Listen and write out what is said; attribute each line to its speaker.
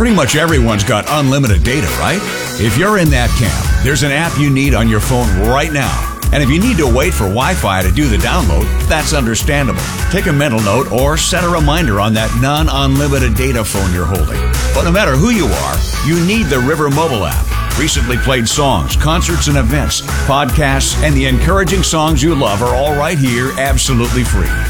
Speaker 1: Pretty much everyone's got unlimited data, right? If you're in that camp, there's an app you need on your phone right now. And if you need to wait for Wi-Fi to do the download, that's understandable. Take a mental note or set a reminder on that non-unlimited data phone you're holding. But no matter who you are, you need the River mobile app. Recently played songs, concerts and events, podcasts, and the encouraging songs you love are all right here absolutely free.